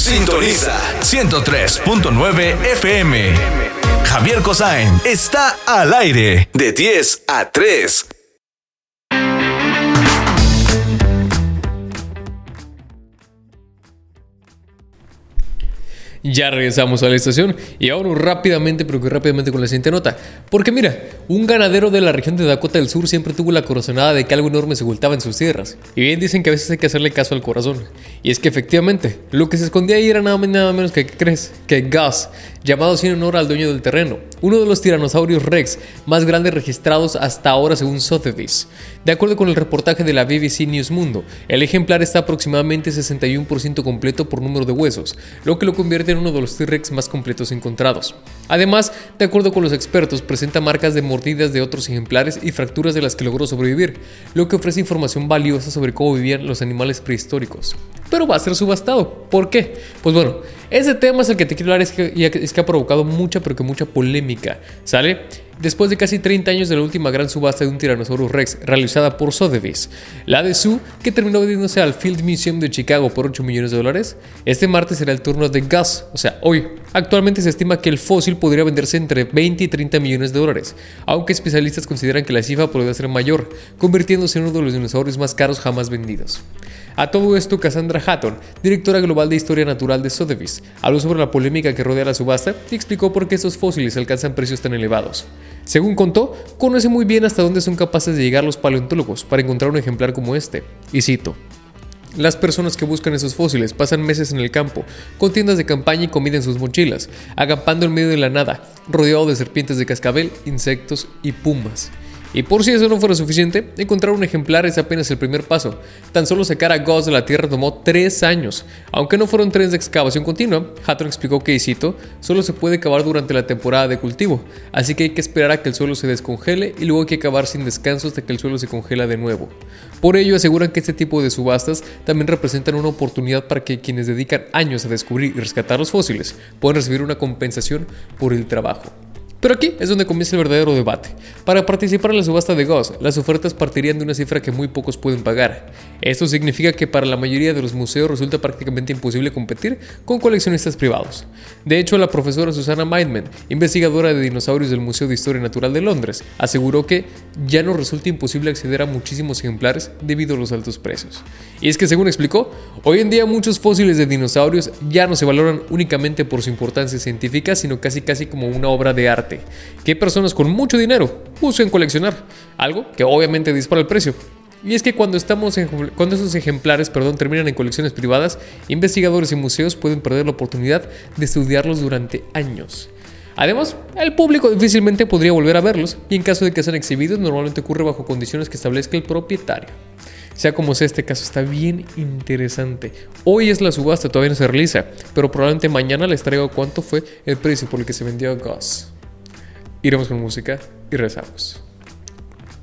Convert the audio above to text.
Sintoniza 103.9 FM. Javier Kosain está al aire de 10 a 3. Ya regresamos a la estación y ahora rápidamente, pero que rápidamente con la siguiente nota. Porque mira, un ganadero de la región de Dakota del Sur siempre tuvo la corazonada de que algo enorme se ocultaba en sus tierras. Y bien dicen que a veces hay que hacerle caso al corazón. Y es que efectivamente, lo que se escondía ahí era nada menos que, ¿qué crees? Que Gus, llamado así en honor al dueño del terreno, uno de los tiranosaurios Rex más grandes registrados hasta ahora según Sotheby's. De acuerdo con el reportaje de la BBC News Mundo, el ejemplar está aproximadamente 61% completo por número de huesos, lo que lo convierte en uno de los T-Rex más completos encontrados. Además, de acuerdo con los expertos, presenta marcas de mordidas de otros ejemplares y fracturas de las que logró sobrevivir, lo que ofrece información valiosa sobre cómo vivían los animales prehistóricos. Pero va a ser subastado. ¿Por qué? Pues bueno, ese tema es el que te quiero hablar, es que ha provocado mucha polémica, ¿sale? Después de casi 30 años de la última gran subasta de un Tyrannosaurus Rex realizada por Sotheby's, la de Sue, que terminó vendiéndose al Field Museum de Chicago por $8 millones, este martes será el turno de Gus, o sea, hoy. Actualmente se estima que el fósil podría venderse entre 20 y 30 millones de dólares, aunque especialistas consideran que la cifra podría ser mayor, convirtiéndose en uno de los dinosaurios más caros jamás vendidos. A todo esto, Cassandra Hatton, directora global de Historia Natural de Sotheby's, habló sobre la polémica que rodea la subasta y explicó por qué estos fósiles alcanzan precios tan elevados. Según contó, conoce muy bien hasta dónde son capaces de llegar los paleontólogos para encontrar un ejemplar como este, y cito: las personas que buscan esos fósiles pasan meses en el campo, con tiendas de campaña y comida en sus mochilas, acampando en medio de la nada, rodeado de serpientes de cascabel, insectos y pumas. Y por si eso no fuera suficiente, encontrar un ejemplar es apenas el primer paso. Tan solo sacar a Gus de la tierra tomó 3 años. Aunque no fueron trenes de excavación continua, Hatton explicó que, y cito, solo se puede cavar durante la temporada de cultivo, así que hay que esperar a que el suelo se descongele y luego hay que cavar sin descanso hasta que el suelo se congela de nuevo. Por ello aseguran que este tipo de subastas también representan una oportunidad para que quienes dedican años a descubrir y rescatar los fósiles puedan recibir una compensación por el trabajo. Pero aquí es donde comienza el verdadero debate. Para participar en la subasta de Gus, las ofertas partirían de una cifra que muy pocos pueden pagar. Esto significa que para la mayoría de los museos resulta prácticamente imposible competir con coleccionistas privados. De hecho, la profesora Susanna Meitman, investigadora de dinosaurios del Museo de Historia Natural de Londres, aseguró que ya no resulta imposible acceder a muchísimos ejemplares debido a los altos precios. Y es que, según explicó, hoy en día muchos fósiles de dinosaurios ya no se valoran únicamente por su importancia científica, sino casi como una obra de arte que personas con mucho dinero buscan coleccionar, algo que obviamente dispara el precio. Y es que cuando esos ejemplares terminan en colecciones privadas, investigadores y museos pueden perder la oportunidad de estudiarlos durante años. Además, el público difícilmente podría volver a verlos, y en caso de que sean exhibidos, normalmente ocurre bajo condiciones que establezca el propietario. Sea como sea, este caso está bien interesante. Hoy es la subasta, todavía no se realiza, pero probablemente mañana les traigo cuánto fue el precio por el que se vendió Gus. Iremos con música y regresamos.